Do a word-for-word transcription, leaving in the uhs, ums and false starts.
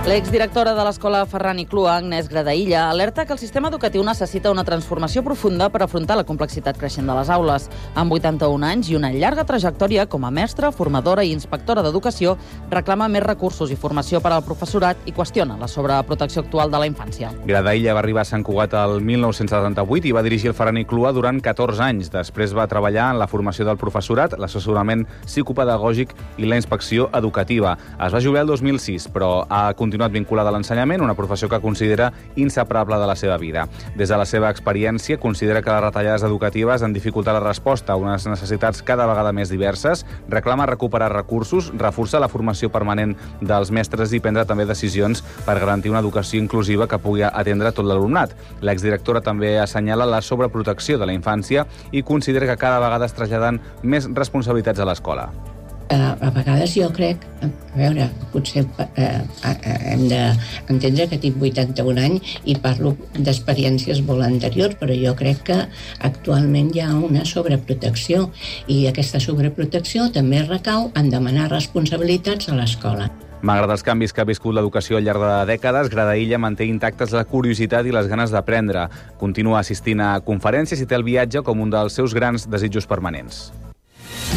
L'exdirectora de l'Escola Ferran i Clua, Agnès Gradaïlla, alerta que el sistema educatiu necessita una transformació profunda per afrontar la complexitat creixent de les aules. Amb vuitanta-un anys i una llarga trajectòria com a mestra, formadora i inspectora d'educació, reclama més recursos i formació per al professorat i qüestiona la sobreprotecció actual de la infància. Gradaïlla va arribar a Sant Cugat el mil nou-cents setanta-vuit i va dirigir el Ferran i Clua durant catorze anys. Després va treballar en la formació del professorat, l'assessorament psicopedagògic i la inspecció educativa. Es va jubilar el dos mil sis, però ha continuat vinculada a l'ensenyament, una professió que considera inseparable de la seva vida. Des de la seva experiència, considera que les retallades educatives han dificultat la resposta a unes necessitats cada vegada més diverses, reclama recuperar recursos, reforçar la formació permanent dels mestres i prendre també decisions per garantir una educació inclusiva que pugui atendre tot l'alumnat. L'exdirectora també assenyala la sobreprotecció de la infància i considera que cada vegada es traslladen més responsabilitats a l'escola. Uh, a vegades jo crec, a veure, potser uh, uh, hem d'entendre que tinc vuitanta-un anys i parlo d'experiències molt anteriors, però jo crec que actualment hi ha una sobreprotecció i aquesta sobreprotecció també recau en demanar responsabilitats a l'escola. Malgrat els canvis que ha viscut l'educació al llarg de dècades, Gradaïlla manté intactes la curiositat i les ganes d'aprendre. Continua assistint a conferències i té el viatge com un dels seus grans desitjos permanents.